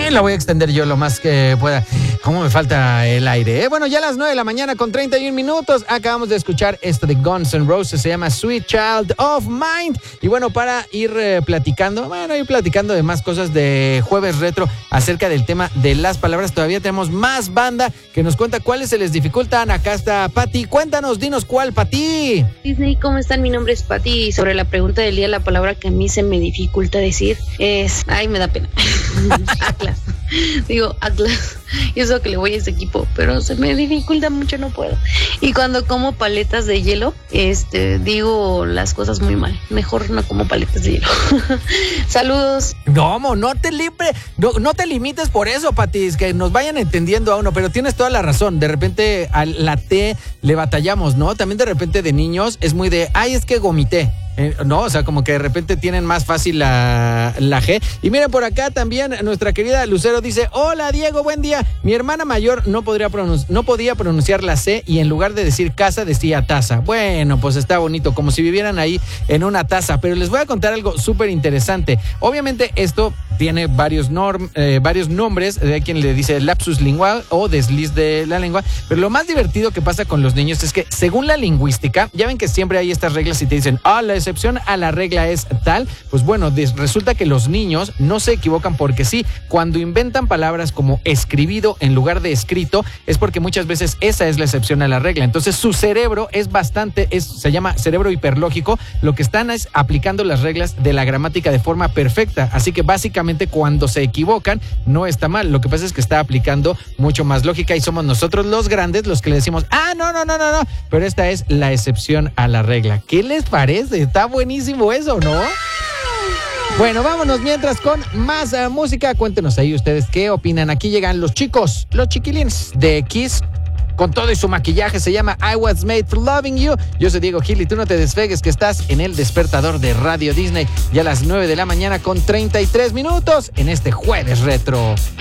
La voy a extender yo lo más que pueda. ¿Cómo me falta el aire? Bueno, ya a las 9 de la mañana con 31 minutos. Acabamos de escuchar esto de Guns N' Roses. Se llama Sweet Child of Mine. Y bueno, para ir platicando de más cosas de Jueves Retro acerca del tema de las palabras. Todavía tenemos más banda que nos cuenta cuáles se les dificultan. Acá está Pati. Cuéntanos, dinos cuál, Pati. Disney, ¿cómo están? Mi nombre es Pati y sobre la pregunta del día, la palabra que a mí se me dificulta decir es... Ay, me da pena. Atlas. Digo, Atlas. Y eso que le voy a ese equipo, pero se me dificulta mucho, no puedo. Y cuando como paletas de hielo, digo las cosas muy mal. Mejor no como paletas de hielo. Saludos. No te limites por eso, Pati, que nos vayan entendiendo a uno, pero tienes toda la razón. De repente a la T le batallamos, ¿no? También de repente de niños es muy de, ay, es que gomité. No, o sea, como que de repente tienen más fácil la G. Y miren, por acá también nuestra querida Lucero dice, hola Diego, buen día. Mi hermana mayor no podía pronunciar la C y en lugar de decir casa decía taza. Bueno, pues está bonito, como si vivieran ahí en una taza. Pero les voy a contar algo súper interesante. Obviamente esto tiene varios nombres, de quien le dice lapsus lingual o desliz de la lengua. Pero lo más divertido que pasa con los niños es que según la lingüística, ya ven que siempre hay estas reglas y te dicen, la excepción a la regla es tal. Pues bueno, resulta que los niños no se equivocan porque sí. Cuando inventan palabras como escribido en lugar de escrito, es porque muchas veces esa es la excepción a la regla. Entonces su cerebro se llama cerebro hiperlógico. Lo que están es aplicando las reglas de la gramática de forma perfecta. Así que básicamente cuando se equivocan no está mal. Lo que pasa es que está aplicando mucho más lógica y somos nosotros los grandes los que le decimos, no. Pero esta es la excepción a la regla. ¿Qué les parece? Está buenísimo eso, ¿no? Bueno, vámonos mientras con más música. Cuéntenos ahí ustedes qué opinan. Aquí llegan los chiquilines de Kiss con todo y su maquillaje. Se llama I Was Made for Loving You. Yo soy Diego Gil y tú no te despegues que estás en el despertador de Radio Disney. Ya a las 9 de la mañana con 33 minutos en este Jueves Retro.